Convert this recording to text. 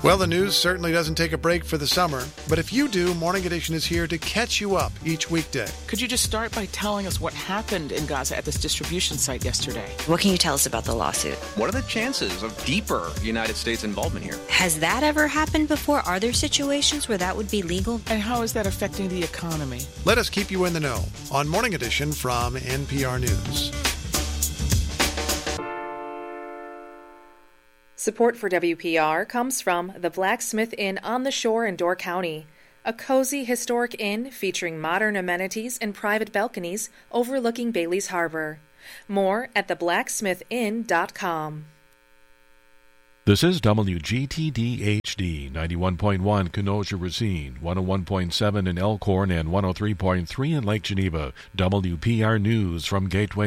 Well, the news certainly doesn't take a break for the summer, but if you do, Morning Edition is here to catch you up each weekday. Could you just start by telling us what happened in Gaza at this distribution site yesterday? What can you tell us about the lawsuit? What are the chances of deeper United States involvement here? Has that ever happened before? Are there situations where that would be legal? And how is that affecting the economy? Let us keep you in the know on Morning Edition from NPR News. Support for WPR comes from the Blacksmith Inn on the Shore in Door County, a cozy historic inn featuring modern amenities and private balconies overlooking Bailey's Harbor. More at theblacksmithinn.com. This is WGTD HD, 91.1 Kenosha Racine, 101.7 in Elkhorn, and 103.3 in Lake Geneva. WPR News from Gateway